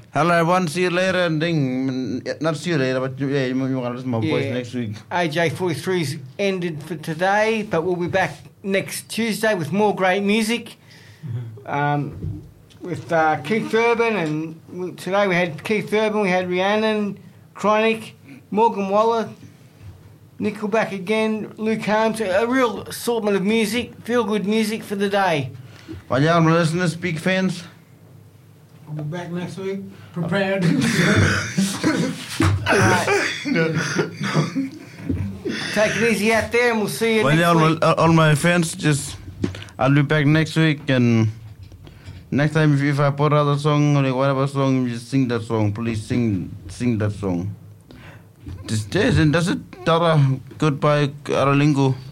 Hello, everyone. See you later. And not see you later, but yeah, you're going to listen to my voice next week. AJ43's ended for today, but we'll be back next Tuesday with more great music. With Keith Urban, and today we had Keith Urban, we had Rhiannon, Chronic, Morgan Waller, Nickelback again, Luke Holmes, a real assortment of music, feel-good music for the day. Well, yeah, my listeners, big fans. We'll be back next week, prepared. Take it easy out there, and we'll see you next week. All my fans, I'll be back next week, and next time if I put out a song or whatever song, you just sing that song. Please sing that song. That's it. Tara, goodbye, Aralingo.